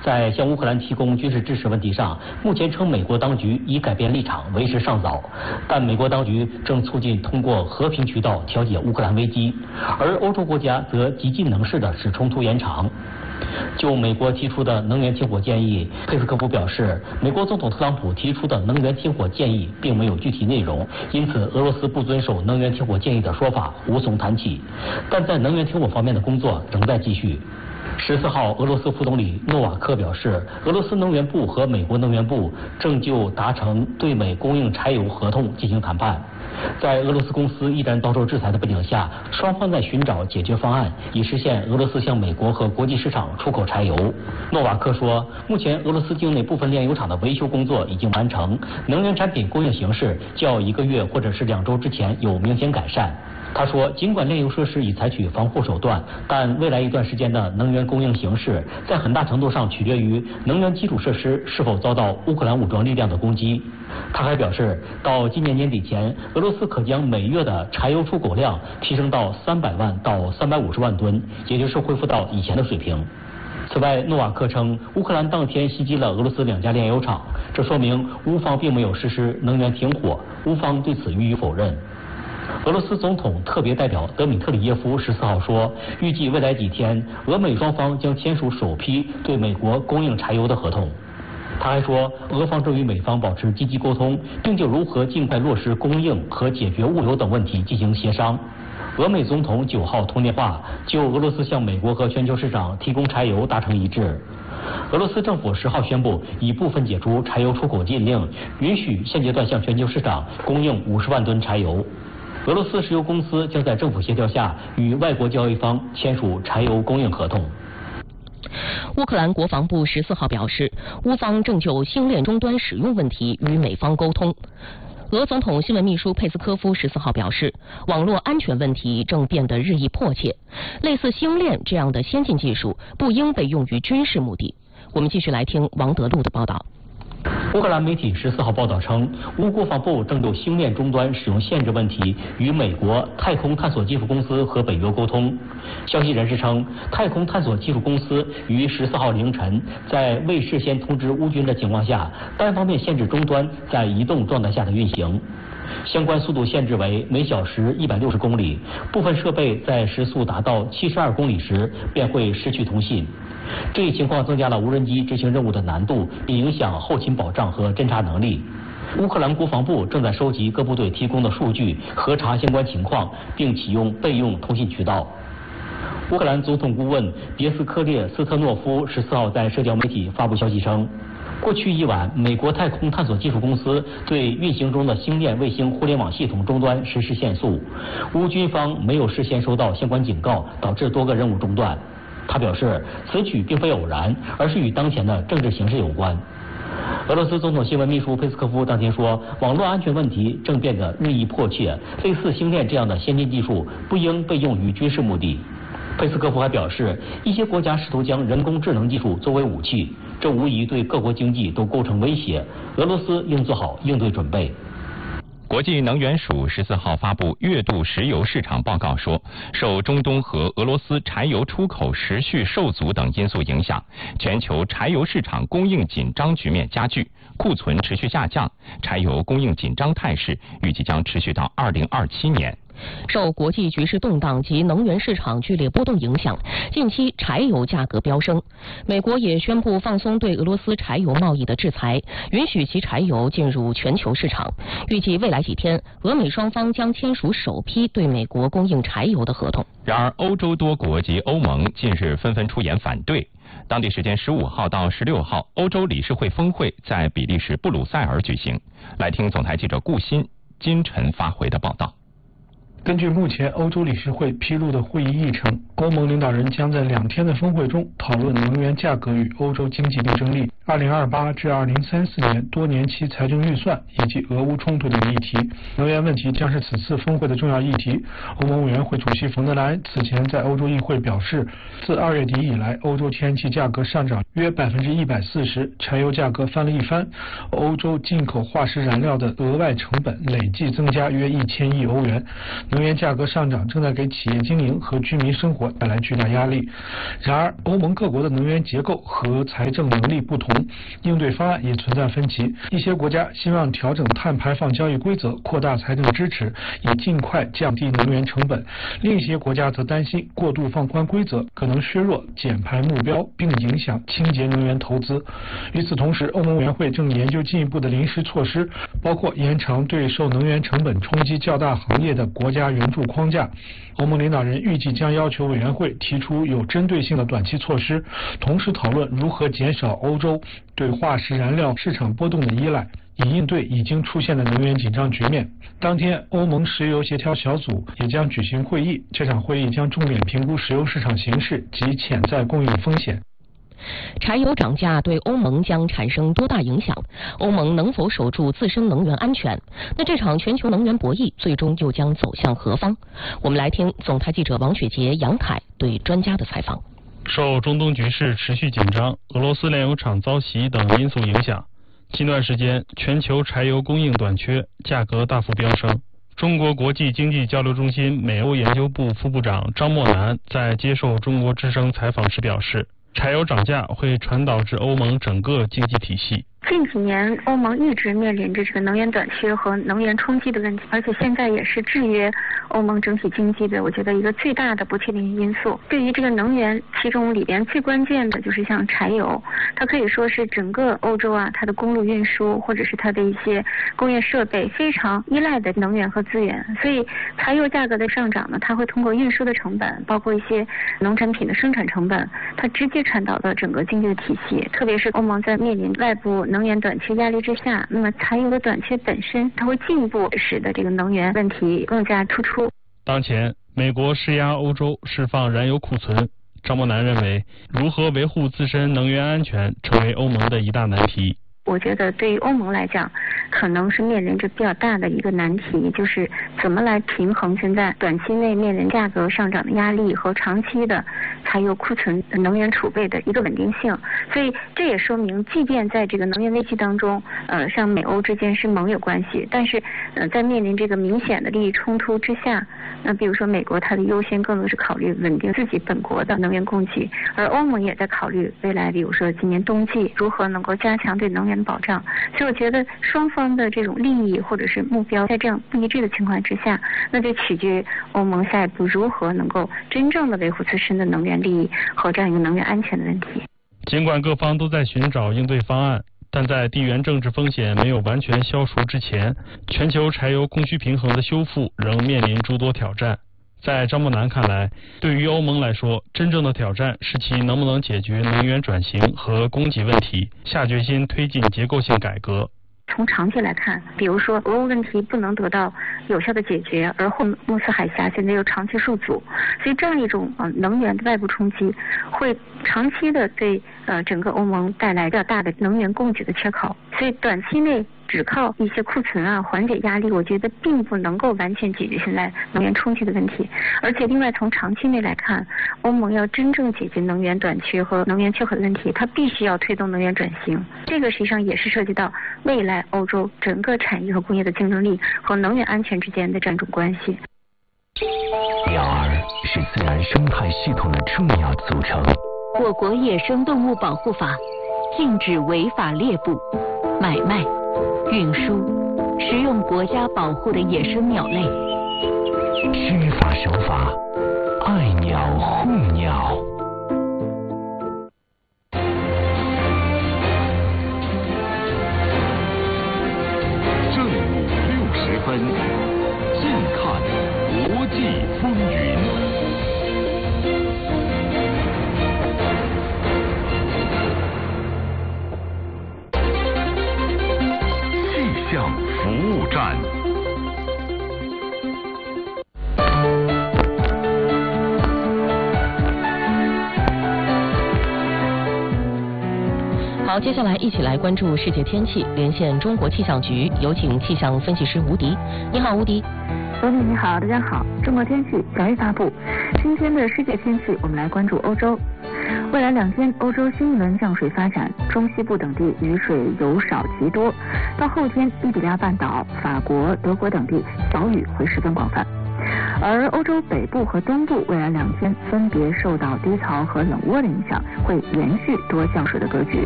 在向乌克兰提供军事支持问题上，目前称美国当局已改变立场，为时尚早。但美国当局正促进通过和平渠道调解乌克兰危机，而欧洲国家则极尽能事地使冲突延长。就美国提出的能源停火建议，佩斯科夫表示，美国总统特朗普提出的能源停火建议并没有具体内容，因此俄罗斯不遵守能源停火建议的说法无从谈起。但在能源停火方面的工作仍在继续。14号，俄罗斯副总理诺瓦克表示，俄罗斯能源部和美国能源部正就达成对美供应柴油合同进行谈判。在俄罗斯公司依然遭受制裁的背景下，双方在寻找解决方案，以实现俄罗斯向美国和国际市场出口柴油。诺瓦克说，目前俄罗斯境内部分炼油厂的维修工作已经完成，能源产品供应形势较1个月或者是2周之前有明显改善。他说，尽管炼油设施已采取防护手段，但未来一段时间的能源供应形势在很大程度上取决于能源基础设施是否遭到乌克兰武装力量的攻击。他还表示，到今年年底前，俄罗斯可将每月的柴油出口量提升到300万到350万吨，也就是恢复到以前的水平。此外，诺瓦克称，乌克兰当天袭击了俄罗斯2家炼油厂，这说明乌方并没有实施能源停火，乌方对此予以否认。俄罗斯总统特别代表德米特里耶夫14号说，预计未来几天，俄美双方将签署首批对美国供应柴油的合同。他还说，俄方正与美方保持积极沟通，并就如何尽快落实供应和解决物流等问题进行协商。俄美总统9号通电话，就俄罗斯向美国和全球市场提供柴油达成一致。俄罗斯政府10号宣布，已部分解除柴油出口禁令，允许现阶段向全球市场供应50万吨柴油。俄罗斯石油公司将在政府协调下与外国交易方签署柴油供应合同。 乌克兰国防部14号表示，乌方正就星链终端使用问题与美方沟通。俄总统新闻秘书佩斯科夫14号表示，网络安全问题正变得日益迫切，类似星链这样的先进技术不应被用于军事目的。我们继续来听王德禄的报道。 乌克兰媒体14号报道称，乌国防部正就星链终端使用限制问题与美国太空探索技术公司和北约沟通。消息人士称，太空探索技术公司于14号凌晨在未事先通知乌军的情况下，单方面限制终端在移动状态下的运行。相关速度限制为每小时160公里，部分设备在时速达到72公里时便会失去通信。这一情况增加了无人机执行任务的难度，并影响后勤保障和侦察能力。乌克兰国防部正在收集各部队提供的数据，核查相关情况，并启用备用通信渠道。乌克兰总统顾问别斯科列斯特诺夫14号在社交媒体发布消息称，过去一晚，美国太空探索技术公司对运行中的星链卫星互联网系统终端实施限速，乌军方没有事先收到相关警告，导致多个任务中断。他表示，此举并非偶然，而是与当前的政治形势有关。俄罗斯总统新闻秘书佩斯科夫当天说，网络安全问题正变得日益迫切，类似星链这样的先进技术不应被用于军事目的。佩斯科夫还表示，一些国家试图将人工智能技术作为武器，这无疑对各国经济都构成威胁，俄罗斯应做好应对准备。 国际能源署14号发布月度石油市场报告说，受中东和俄罗斯柴油出口持续受阻等因素影响，全球柴油市场供应紧张局面加剧，库存持续下降，柴油供应紧张态势预计将持续到2027年。 受国际局势动荡及能源市场剧烈波动影响，近期柴油价格飙升。美国也宣布放松对俄罗斯柴油贸易的制裁，允许其柴油进入全球市场。预计未来几天，俄美双方将签署首批对美国供应柴油的合同。 然而，欧洲多国及欧盟近日纷纷出言反对。当地时间15号到16号，欧洲理事会峰会在比利时布鲁塞尔举行。来听总台记者顾鑫、金晨发回的报道。 根据目前欧洲理事会披露的会议议程，欧盟领导人将在2天的峰会中讨论能源价格与欧洲经济竞争力、2028至2034年多年期财政预算以及俄乌冲突等议题。能源问题将是此次峰会的重要议题。欧盟委员会主席冯德莱恩此前在欧洲议会表示，自2月底以来，欧洲天然气价格上涨约140%，柴油价格翻了一番，欧洲进口化石燃料的额外成本累计增加约1000亿欧元。 能源价格上涨正在给企业经营和居民生活带来巨大压力。然而，欧盟各国的能源结构和财政能力不同，应对方案也存在分歧。一些国家希望调整碳排放交易规则，扩大财政支持，以尽快降低能源成本；另一些国家则担心过度放宽规则可能削弱减排目标，并影响清洁能源投资。与此同时，欧盟委员会正研究进一步的临时措施，包括延长对受能源成本冲击较大行业的国家援助框架。欧盟领导人预计将要求委员会提出有针对性的短期措施，同时讨论如何减少欧洲对化石燃料市场波动的依赖，以应对已经出现的能源紧张局面。当天，欧盟石油协调小组也将举行会议，这场会议将重点评估石油市场形势及潜在供应风险。 柴油涨价对欧盟将产生多大影响？欧盟能否守住自身能源安全？那这场全球能源博弈最终又将走向何方？我们来听总台记者王雪杰、杨凯对专家的采访。 受中东局势持续紧张、俄罗斯炼油厂遭袭等因素影响，近段时间全球柴油供应短缺，价格大幅飙升。中国国际经济交流中心美欧研究部副部长张默南在接受中国之声采访时表示，柴油涨价会传导至欧盟整个经济体系。 近几年，欧盟一直面临着这个能源短缺和能源冲击的问题，而且现在也是制约欧盟整体经济的，我觉得一个最大的不确定因素。对于这个能源，其中里边最关键的就是像柴油，它可以说是整个欧洲啊，它的公路运输或者是它的一些工业设备非常依赖的能源和资源，所以柴油价格的上涨呢，它会通过运输的成本，包括一些农产品的生产成本，它直接传导到整个经济的体系。特别是欧盟在面临外部能源短缺压力之下，那么柴油的短缺本身，它会进一步使得这个能源问题更加突出。 当前，美国施压欧洲释放燃油库存。张默南认为，如何维护自身能源安全，成为欧盟的一大难题。 我觉得对于欧盟来讲，可能是面临着比较大的一个难题，就是怎么来平衡现在短期内面临价格上涨的压力和长期的柴油库存能源储备的一个稳定性。所以这也说明，即便在这个能源危机当中，像美欧之间是盟友关系，但是在面临这个明显的利益冲突之下，那比如说美国它的优先更多是考虑稳定自己本国的能源供给，而欧盟也在考虑未来，比如说今年冬季如何能够加强对能源保障。所以我觉得双方的这种利益或者是目标在这样不一致的情况之下，那就取决于欧盟下一步如何能够真正的维护自身的能源利益和这样一个能源安全的问题。 尽管各方都在寻找应对方案，但在地缘政治风险没有完全消除之前，全球柴油供需平衡的修复仍面临诸多挑战。在张默南看来，对于欧盟来说，真正的挑战是其能不能解决能源转型和供给问题，下决心推进结构性改革。 从长期来看，比如说俄乌问题不能得到有效的解决，而霍姆斯海峡现在又长期受阻，所以这样一种能源的外部冲击会长期的对整个欧盟带来比较大的能源供给的缺口，所以短期内只靠一些库存啊缓解压力，我觉得并不能够完全解决现在能源冲击的问题。而且另外从长期内来看，欧盟要真正解决能源短缺和能源缺口的问题，它必须要推动能源转型，这个实际上也是涉及到未来欧洲整个产业和工业的竞争力和能源安全之间的这样一种关系。 鸟儿是自然生态系统的重要组成。 我国野生动物保护法禁止违法猎捕、买卖、运输、食用国家保护的野生鸟类。 知法守法，爱鸟护鸟。 正午60分，近看国际风云。气象服务站。 好，接下来一起来关注世界天气，连线中国气象局，有请气象分析师吴迪。你好，吴迪。 罗敏你好，大家好。中国天气小月发布，今天的世界天气，我们来关注欧洲。未来2天，欧洲新一轮降水发展，中西部等地雨水由少及多。到后天，伊比利亚半岛、法国、德国等地小雨会十分广泛。 而欧洲北部和东部未来2天分别受到低槽和冷涡的影响，会延续多降水的格局。